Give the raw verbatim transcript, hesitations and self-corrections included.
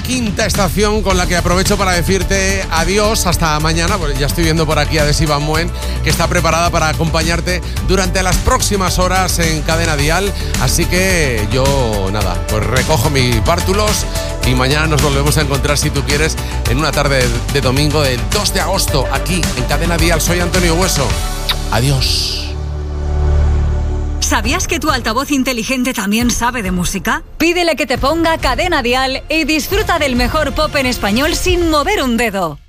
quinta estación con la que aprovecho para decirte adiós hasta mañana, pues ya estoy viendo por aquí a Desiva Muen, que está preparada para acompañarte durante las próximas horas en Cadena Dial. Así que yo, nada, pues recojo mis bártulos y mañana nos volvemos a encontrar, si tú quieres, en una tarde de domingo del dos de agosto, aquí en Cadena Dial. Soy Antonio Hueso. Adiós. ¿Sabías que tu altavoz inteligente también sabe de música? Pídele que te ponga Cadena Dial y disfruta del mejor pop en español sin mover un dedo.